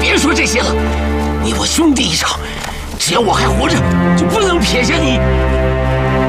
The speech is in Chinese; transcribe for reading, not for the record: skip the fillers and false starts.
别说这些了，你我兄弟一场，只要我还活着，就不能撇下你。